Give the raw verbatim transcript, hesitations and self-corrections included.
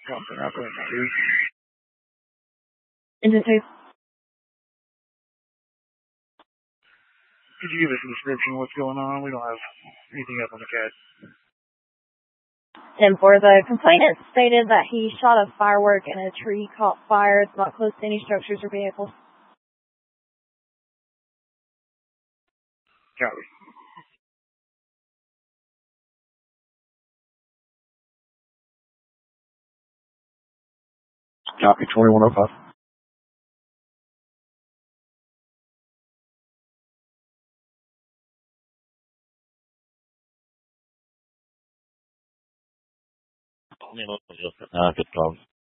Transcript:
Jumping up in two. Engine two. Could you give us a description of what's going on? We don't have anything up on the C A D. ten four, the complainant stated that he shot a firework and a tree caught fire. It's not close to any structures or vehicles. Copy. Copy, twenty-one oh five. Uh, good call.